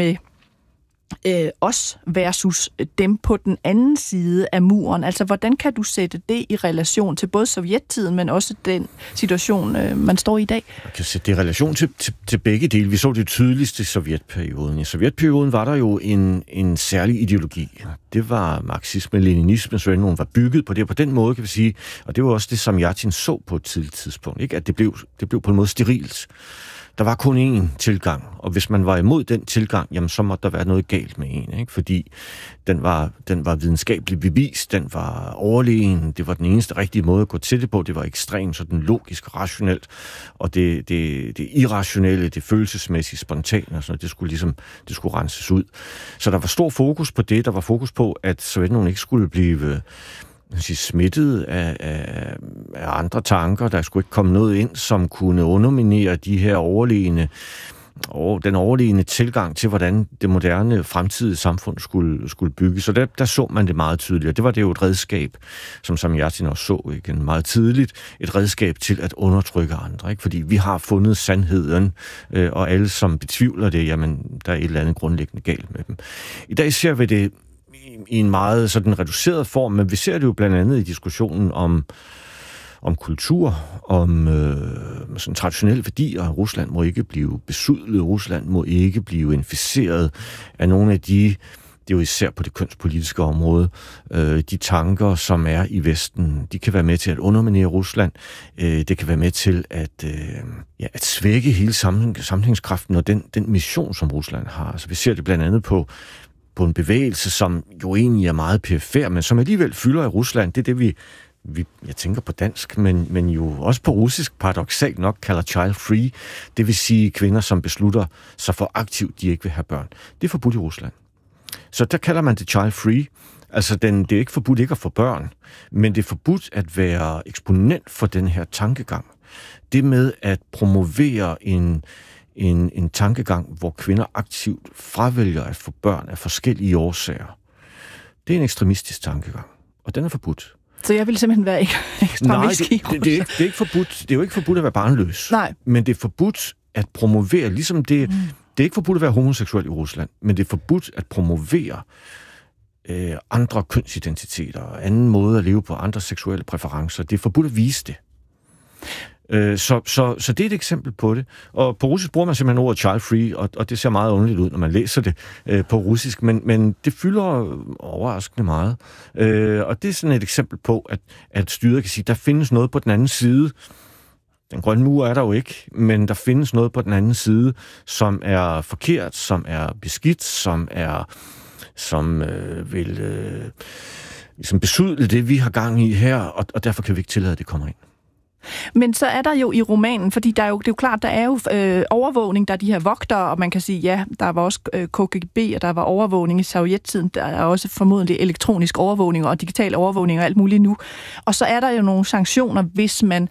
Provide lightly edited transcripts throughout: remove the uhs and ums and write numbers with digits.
med os versus dem på den anden side af muren. Altså, hvordan kan du sætte det i relation til både sovjettiden, men også den situation, man står i i dag? Jeg kan sætte det i relation til begge dele. Vi så det tydeligst i sovjetperioden. I sovjetperioden var der jo en særlig ideologi. Det var marxisme-leninisme, så nogen var bygget på det. På den måde, kan vi sige, og det var også det, som Samjatin så på et tidligt tidspunkt, ikke? At det blev på en måde sterilt. Der var kun én tilgang, og hvis man var imod den tilgang, jamen så måtte der være noget galt med en, ikke? Fordi den var videnskabeligt bevist, den var overlegen, det var den eneste rigtige måde at gå til det på, det var ekstremt sådan logisk, rationelt, og det irrationelle, det følelsesmæssigt, spontane og sådan noget, det skulle renses ud. Så der var stor fokus på det, der var fokus på, at Sovjetunionen ikke skulle blive smittet af andre tanker. Der skulle ikke komme noget ind, som kunne underminere de her den overlegne tilgang til, hvordan det moderne fremtidige samfund skulle bygges. Så der så man det meget tydeligt, og det var det jo et redskab, som Samjatin også så igen meget tidligt, et redskab til at undertrykke andre, ikke? Fordi vi har fundet sandheden, og alle, som betvivler det, jamen, der er et eller andet grundlæggende galt med dem. I dag ser vi det i en meget sådan reduceret form, men vi ser det jo blandt andet i diskussionen om kultur, om sådan traditionelle værdier. Rusland må ikke blive besudlet, Rusland må ikke blive inficeret af nogle af det er jo især på det kønspolitiske område, de tanker, som er i Vesten, de kan være med til at underminere Rusland, det kan være med til at svække hele sammenhængskraften og den mission, som Rusland har. Altså, vi ser det blandt andet på en bevægelse, som jo egentlig er meget perifær, men som alligevel fylder i Rusland. Det er det, jeg tænker på dansk, men jo også på russisk, paradoksalt nok, kalder child free. Det vil sige kvinder, som beslutter sig for aktivt, de ikke vil have børn. Det er forbudt i Rusland. Så der kalder man det child free. Altså, det er ikke forbudt ikke at få børn, men det er forbudt at være eksponent for den her tankegang. Det med at promovere en tankegang, hvor kvinder aktivt fravælger at få børn af forskellige årsager. Det er en ekstremistisk tankegang, og den er forbudt. Så jeg vil simpelthen være ekstremistisk? Nej, det er ikke forbudt. Det er jo ikke forbudt at være barnløs. Nej. Men det er forbudt at promovere, ligesom det er ikke forbudt at være homoseksuel i Rusland, men det er forbudt at promovere andre kønsidentiteter, anden måde at leve på, andre seksuelle præferencer. Det er forbudt at vise det. Så det er et eksempel på det. Og på russisk bruger man simpelthen ordet child free, og det ser meget underligt ud, når man læser det på russisk, men det fylder overraskende meget. Og det er sådan et eksempel på, at styret kan sige, der findes noget på den anden side. Den grønne mur er der jo ikke, men der findes noget på den anden side, som er forkert, som er beskidt, som vil ligesom besudle det, vi har gang i her, og derfor kan vi ikke tillade, at det kommer ind. Men så er der jo i romanen, fordi det er jo klart, der er jo overvågning, der er de her vogtere, og man kan sige, ja, der var også KGB, og der var overvågning i sovjettiden, der er også formodentlig elektronisk overvågning og digital overvågning og alt muligt nu. Og så er der jo nogle sanktioner, hvis man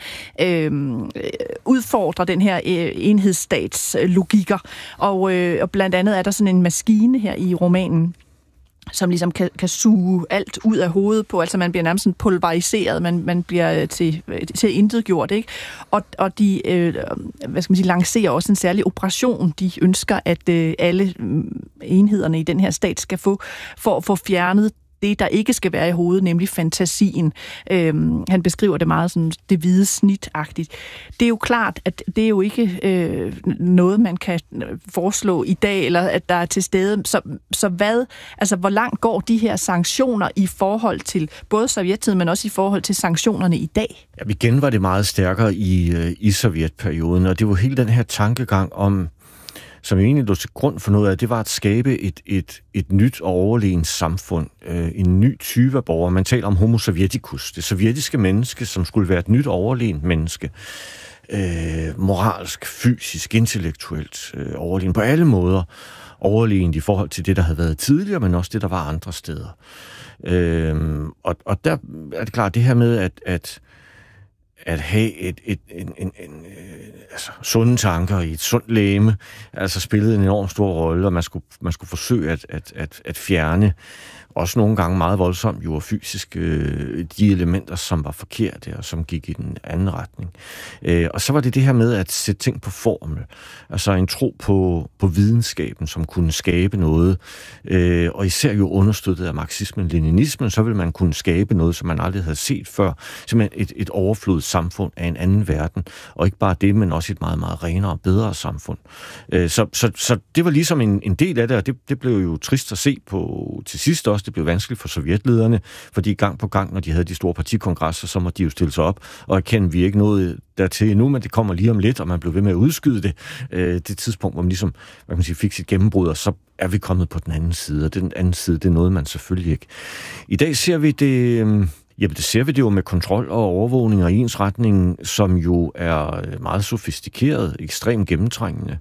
udfordrer den her enhedsstatslogikker. Og blandt andet er der sådan en maskine her i romanen, som ligesom kan suge alt ud af hovedet på, altså man bliver nærmest sådan pulveriseret, man bliver til intetgjort, ikke? Og de, lancerer også en særlig operation, de ønsker, at alle enhederne i den her stat skal få, for at få fjernet det, der ikke skal være i hovedet, nemlig fantasien. Han beskriver det meget sådan det hvide snit-agtigt. Det er jo klart, at det er jo ikke noget, man kan foreslå i dag, eller at der er til stede. Så hvor langt går de her sanktioner i forhold til både sovjettiden, men også i forhold til sanktionerne i dag? Ja, igen var det meget stærkere i sovjetperioden, og det var hele den her tankegang om, som egentlig lå til grund for noget af, det var at skabe et nyt og overlegent samfund. En ny type af borgere. Man taler om homo sovjeticus, det sovjetiske menneske, som skulle være et nyt overlegent menneske. Moralsk, fysisk, intellektuelt overlegent. På alle måder overlegent i forhold til det, der havde været tidligere, men også det, der var andre steder. Og der er det klart, det her med, at at have sunde tanker i et sundt legeme, altså spillede en enorm stor rolle, og man skulle forsøge at fjerne også nogle gange meget voldsomt jo fysisk de elementer, som var forkerte og som gik i den anden retning. Og så var det her med at sætte ting på formel, altså en tro på videnskaben, som kunne skabe noget, og især jo understøttet af marxismen-leninismen, så ville man kunne skabe noget, som man aldrig havde set før, simpelthen et overflodet samfund af en anden verden, og ikke bare det, men også et meget, meget renere og bedre samfund. Så det var ligesom en del af det, og det blev jo trist at se på til sidst også. Det blev vanskeligt for sovjetlederne, fordi gang på gang, når de havde de store partikongresser, så måtte de jo stille sig op og erkende, at vi ikke nåede dertil endnu, men det kommer lige om lidt, og man blev ved med at udskyde det. Det tidspunkt, hvor man ligesom fik sit gennembrud, og så er vi kommet på den anden side, og den anden side, det nåede man selvfølgelig ikke. I dag ser vi det... Jamen, det ser vi det jo med kontrol og overvågning og ensretning, som jo er meget sofistikeret, ekstremt gennemtrængende.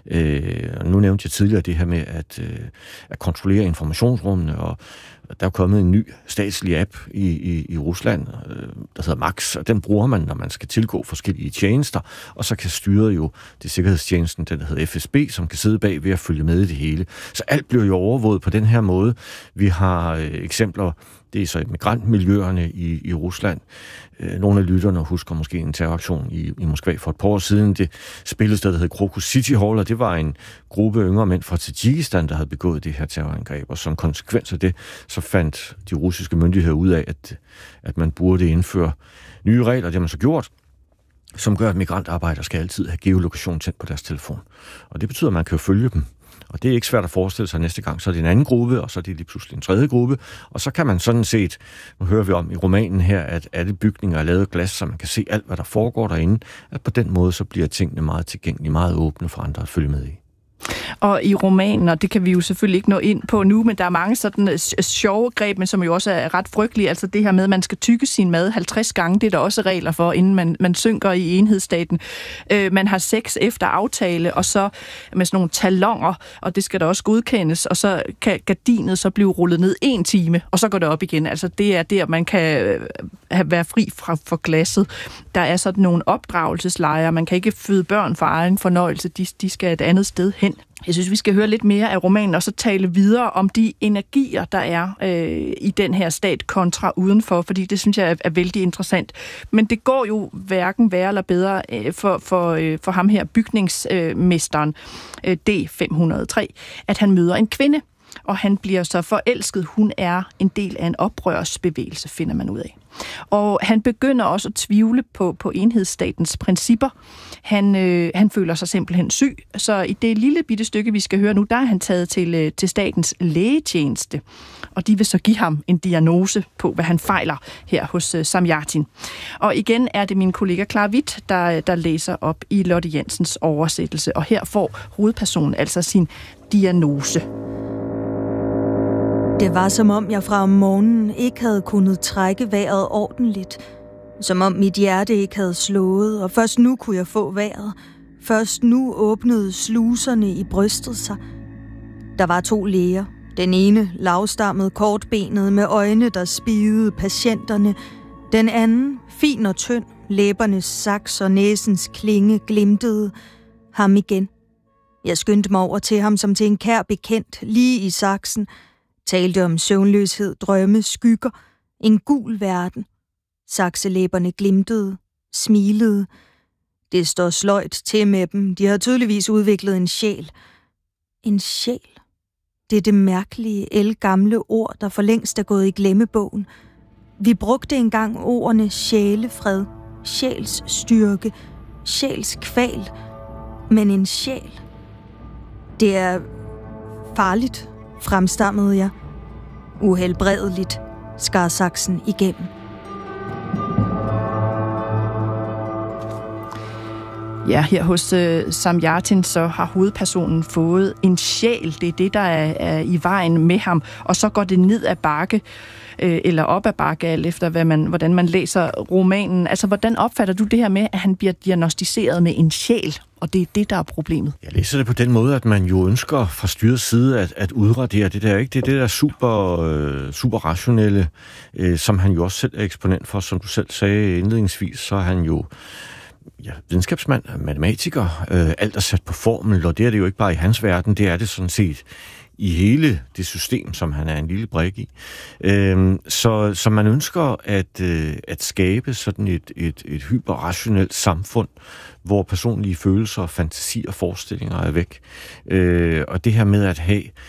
Nu nævnte jeg tidligere det her med at kontrollere informationsrummene, og der er kommet en ny statslig app i Rusland, der hedder Max, og den bruger man, når man skal tilgå forskellige tjenester, og så kan styret jo det sikkerhedstjenesten, den der hedder FSB, som kan sidde bag ved at følge med i det hele. Så alt bliver jo overvåget på den her måde. Vi har eksempler. Det er så migrantmiljøerne i Rusland. Nogle af lytterne husker måske en terroraktion i Moskva for et par år siden. Det spillested, der hed Krokus City Hall, og det var en gruppe yngre mænd fra Tadsjikistan, der havde begået det her terrorangreb. Og som konsekvens af det, så fandt de russiske myndigheder ud af, at man burde indføre nye regler. Det har man så gjort, som gør, at migrantarbejdere skal altid have geolokation tændt på deres telefon. Og det betyder, at man kan jo følge dem. Og det er ikke svært at forestille sig næste gang. Så er det en anden gruppe, og så er det lige pludselig en tredje gruppe. Og så kan man sådan set, nu hører vi om i romanen her, at alle bygninger er lavet af glas, så man kan se alt, hvad der foregår derinde. At på den måde, så bliver tingene meget tilgængelige, meget åbne for andre at følge med i. Og i romanen, og det kan vi jo selvfølgelig ikke nå ind på nu, men der er mange sådan sjove greb, men som jo også er ret frygtelige. Altså det her med, at man skal tygge sin mad 50 gange, det er der også regler for, inden man synker i enhedsstaten. Man har sex efter aftale, og så med sådan nogle talonger, og det skal der også godkendes, og så kan gardinet så blive rullet ned 1 time, og så går det op igen. Altså det er der, man kan være fri for glasset. Der er sådan nogle opdragelseslejre, man kan ikke føde børn for egen fornøjelse, de skal et andet sted hen. Jeg synes, vi skal høre lidt mere af romanen, og så tale videre om de energier, der er i den her stat kontra udenfor, fordi det synes jeg er vældig interessant. Men det går jo hverken værre eller bedre for ham her, bygningsmesteren D503, at han møder en kvinde, og han bliver så forelsket. Hun er en del af en oprørsbevægelse, finder man ud af. Og han begynder også at tvivle på enhedsstatens principper. Han føler sig simpelthen syg, så i det lille bitte stykke, vi skal høre nu, der er han taget til statens lægetjeneste, og de vil så give ham en diagnose på, hvad han fejler her hos Samjatin. Og igen er det min kollega Clara Witt, der læser op i Lotte Jensens oversættelse, og her får hovedpersonen altså sin diagnose. Det var som om jeg fra om morgenen ikke havde kunnet trække vejret ordentligt. Som om mit hjerte ikke havde slået, og først nu kunne jeg få vejret. Først nu åbnede sluserne i brystet sig. Der var 2 læger. Den ene lavstammet, kortbenet med øjne, der spidede patienterne. Den anden, fin og tynd, læbernes saks og næsens klinge glimtede. Ham igen. Jeg skyndte mig over til ham som til en kær bekendt, lige i saksen. Talte om søvnløshed, drømme, skygger, en gul verden. Sakselæberne glimtede, smilede. Det står sløjt til med dem. De har tydeligvis udviklet en sjæl. En sjæl. Det er det mærkelige, ældgamle ord, der for længst er gået i glemmebogen. Vi brugte engang ordene sjælefred, sjælsstyrke, sjælskval. Men en sjæl. Det er farligt, fremstammede jeg. Uhelbredeligt skar saksen igennem. Ja, her hos Samjatin så har hovedpersonen fået en sjæl. Det er det, der er i vejen med ham. Og så går det ned ad bakke, eller op ad bakke, alt efter hvordan man læser romanen. Altså, hvordan opfatter du det her med, at han bliver diagnosticeret med en sjæl? Og det er det, der er problemet. Jeg læser det på den måde, at man jo ønsker fra styrets side at udradere det der, ikke? Det er det der super rationelle, som han jo også selv er eksponent for, som du selv sagde indledningsvis, så er han jo videnskabsmand, matematiker, alt er sat på formel, og det er det jo ikke bare i hans verden, det er det sådan set i hele det system, som han er en lille brik i. Så man ønsker at skabe sådan et hyperrationelt samfund, hvor personlige følelser, fantasi og forestillinger er væk. Og det her med at have